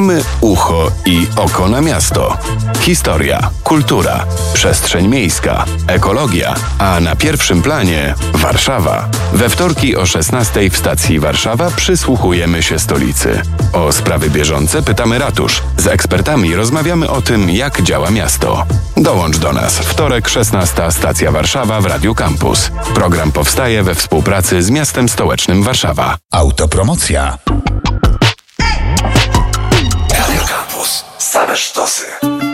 Ucho i oko na miasto. Historia, kultura, przestrzeń miejska, ekologia, a na pierwszym planie Warszawa. We wtorki o 16:00 w stacji Warszawa przysłuchujemy się stolicy. O sprawy bieżące pytamy ratusz. Z ekspertami rozmawiamy o tym, jak działa miasto. Dołącz do nas. Wtorek 16:00 stacja Warszawa w Radiu Campus. Program powstaje we współpracy z miastem stołecznym Warszawa. Autopromocja. Radio Campus. Same sztosy.